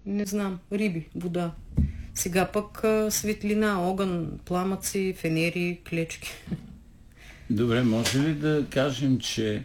Не знам, риби, вода. Сега пък светлина, огън, пламъци, фенери, клечки. Добре, може ли да кажем, че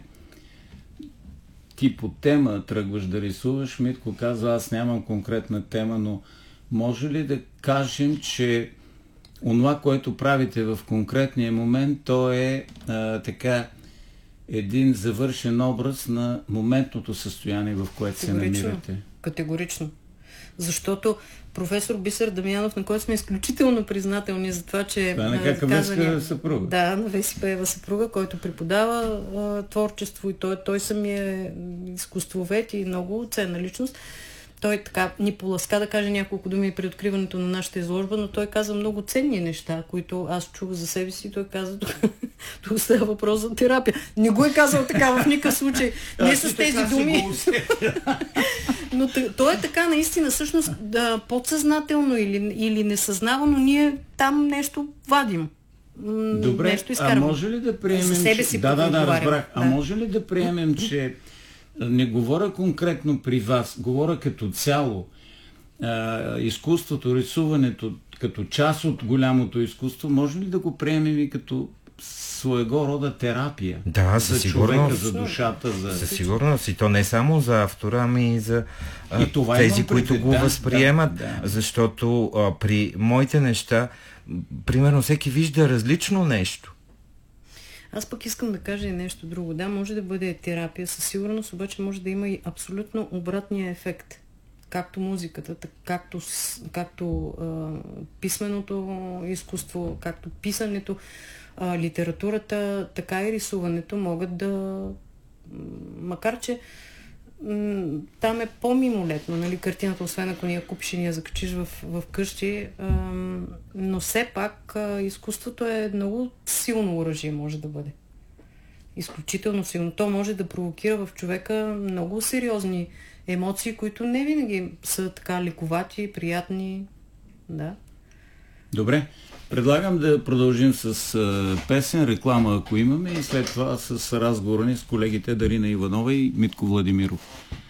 ти по тема тръгваш да рисуваш? Митко казва, аз нямам конкретна тема, но може ли да кажем, че онова, което правите в конкретния момент, то е така един завършен образ на моментното състояние, в което се намирате? Категорично. Защото професор Бисер Дамянов, на който сме изключително признателни за това, че... Това е някакъв Веспаева съпруга. Да, на Веспаева съпруга, който преподава творчество и той самия е изкуствовед и много ценна личност. Той така ни поласка да каже няколко думи при откриването на нашата изложба, но той каза много ценни неща, които аз чух за себе си. Той каза, тук става въпрос за терапия. Не го е казал така в никакъв случай. Не с тези думи. Но той е така наистина, всъщност, подсъзнателно или несъзнавано, ние там нещо вадим. Добре, нещо изкарвам. А може ли да приемем... За себе си разбрах. Да. А може ли да приемем, че не говоря конкретно при вас, говоря като цяло, изкуството, рисуването, като част от голямото изкуство, може ли да го приемем и като своего рода терапия? Да, за човека, за душата. Със сигурност. И то не само за автора, ами и за тези, които го възприемат. Да. Защото при моите неща, примерно, всеки вижда различно нещо. Аз пък искам да кажа и нещо друго. Да, може да бъде терапия, със сигурност, обаче може да има и абсолютно обратния ефект. Както музиката, както писменото изкуство, както писането, литературата, така и рисуването могат да... Макар, че там е по-мимолетно, нали, картината, освен ако ни я купиш и ни я закачиш в къщи, но все пак изкуството е много силно оръжие, може да бъде. Изключително силно. То може да провокира в човека много сериозни емоции, които не винаги са така лековати, приятни. Да. Добре. Предлагам да продължим с песен, реклама, ако имаме, и след това с разговора ни с колегите Дарина Иванова и Митко Владимиров.